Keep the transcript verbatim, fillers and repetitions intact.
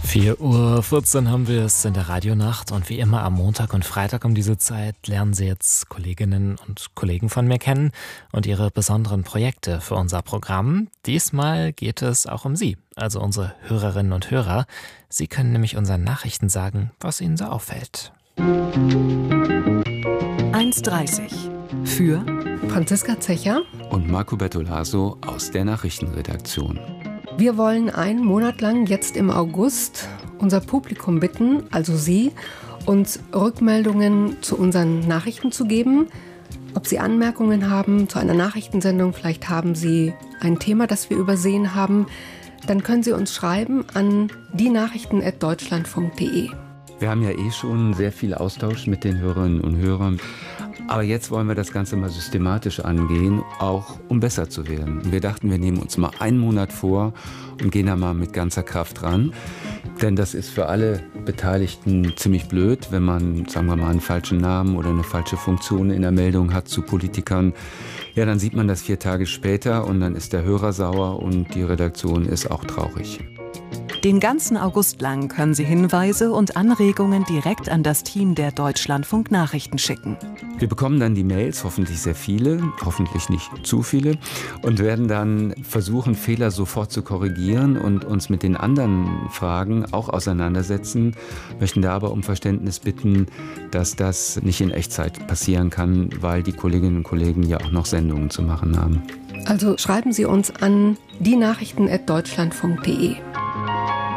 vier Uhr vierzehn haben wir es in der Radionacht und wie immer am Montag und Freitag um diese Zeit lernen Sie jetzt Kolleginnen und Kollegen von mir kennen und ihre besonderen Projekte für unser Programm. Diesmal geht es auch um Sie, also unsere Hörerinnen und Hörer. Sie können nämlich unseren Nachrichten sagen, was Ihnen so auffällt. eins dreißig für Franziska Zecher und Marco Bertolaso aus der Nachrichtenredaktion. Wir wollen einen Monat lang jetzt im August unser Publikum bitten, also Sie, uns Rückmeldungen zu unseren Nachrichten zu geben. Ob Sie Anmerkungen haben zu einer Nachrichtensendung, vielleicht haben Sie ein Thema, das wir übersehen haben, dann können Sie uns schreiben an dienachrichten at deutschlandfunk punkt de. Wir haben ja eh schon sehr viel Austausch mit den Hörerinnen und Hörern. Aber jetzt wollen wir das Ganze mal systematisch angehen, auch um besser zu werden. Wir dachten, wir nehmen uns mal einen Monat vor und gehen da mal mit ganzer Kraft ran. Denn das ist für alle Beteiligten ziemlich blöd, wenn man, sagen wir mal, einen falschen Namen oder eine falsche Funktion in der Meldung hat zu Politikern. Ja, dann sieht man das vier Tage später und dann ist der Hörer sauer und die Redaktion ist auch traurig. Den ganzen August lang können Sie Hinweise und Anregungen direkt an das Team der Deutschlandfunk Nachrichten schicken. Wir bekommen dann die Mails, hoffentlich sehr viele, hoffentlich nicht zu viele, und werden dann versuchen, Fehler sofort zu korrigieren und uns mit den anderen Fragen auch auseinandersetzen, möchten da aber um Verständnis bitten, dass das nicht in Echtzeit passieren kann, weil die Kolleginnen und Kollegen ja auch noch Sendungen zu machen haben. Also schreiben Sie uns an dienachrichten at deutschlandfunk punkt de.